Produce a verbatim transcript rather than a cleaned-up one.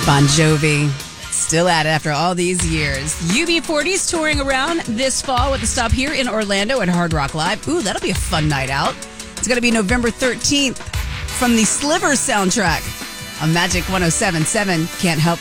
Bon Jovi, still at it after all these years. U B forty's touring around this fall with a stop here in Orlando at Hard Rock Live. Ooh, that'll be a fun night out. It's going to be November thirteenth from the Sliver soundtrack on Magic one oh seven point seven. Can't help